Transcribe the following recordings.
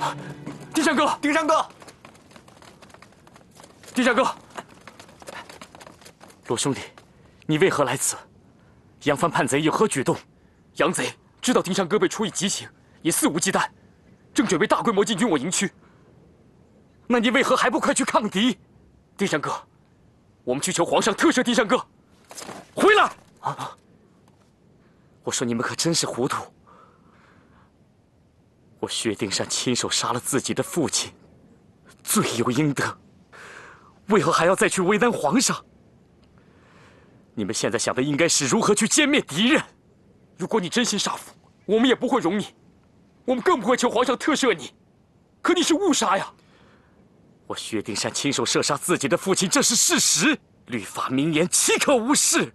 丁山哥， 丁山哥， 丁山哥，罗兄弟，你为何来此？杨帆叛贼有何举动？杨贼知道丁山哥被处以极刑，也肆无忌惮，正准备大规模进军我营区。那你为何还不快去抗敌？丁山哥，我们去求皇上特赦丁山哥。回来！啊！我说你们可真是糊涂。我薛丁山亲手杀了自己的父亲，罪有应得，为何还要再去为难皇上？你们现在想的应该是如何去歼灭敌人。如果你真心杀父，我们也不会容你，我们更不会求皇上特赦你。可你是误杀呀！我薛丁山亲手射杀自己的父亲，这是事实，律法明言，岂可无视？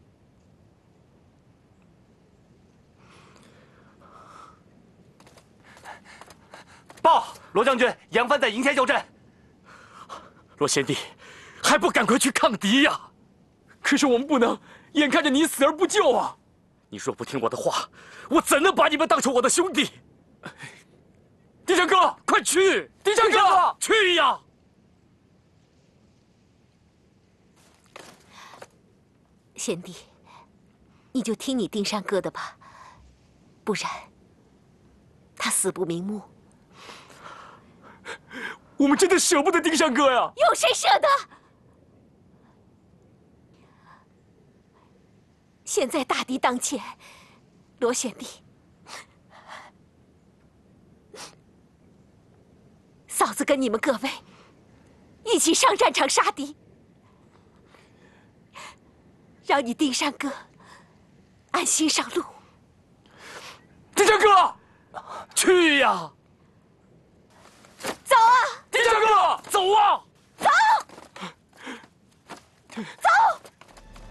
报，罗将军，杨帆在营前交战。 罗贤弟，还不赶快去抗敌呀！可是我们不能眼看着你死而不救啊！你若不听我的话，我怎能把你们当成我的兄弟？丁山哥，快去！丁山哥，去呀！ 贤弟，你就听你丁山哥的吧，不然他死不瞑目。 我们真的舍不得丁山哥呀！ 有谁舍得？现在大敌当前，罗贤弟，嫂子跟你们各位一起上战场杀敌，让你丁山哥安心上路。 丁山哥，去呀！ 走啊！ 丁山哥，走啊！ 走！走！